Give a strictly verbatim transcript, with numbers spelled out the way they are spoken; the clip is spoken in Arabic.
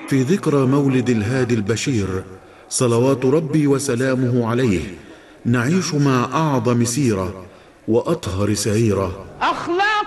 في ذكرى مولد الهادي البشير صلوات ربي وسلامه عليه نعيش مع أعظم سيرة وأطهر سريرة. أخلاق